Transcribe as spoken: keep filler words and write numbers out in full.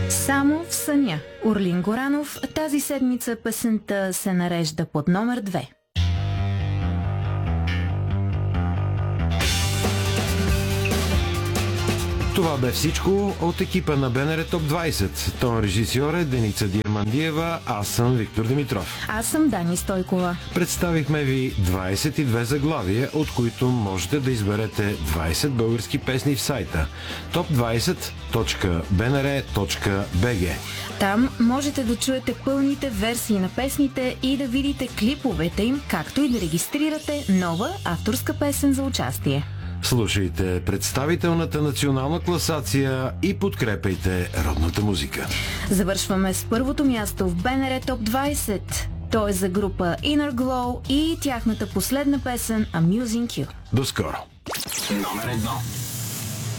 Само в съня. Орлин Горанов. Тази седмица песента се нарежда под номер две. Това бе всичко от екипа на БНР Топ двайсет. Тон режисьор е Деница Диамандиева, аз съм Виктор Димитров. Аз съм Дани Стойкова. Представихме ви двайсет и две заглавия, от които можете да изберете двайсет български песни в сайта топ двайсет точка б н р точка б г. Там можете да чуете пълните версии на песните и да видите клиповете им, както и да регистрирате нова авторска песен за участие. Слушайте представителната национална класация и подкрепяйте родната музика. Завършваме с първото място в БНР Топ двайсет. То е за група Inner Glow и тяхната последна песен Amusing You. До скоро! Номер едно.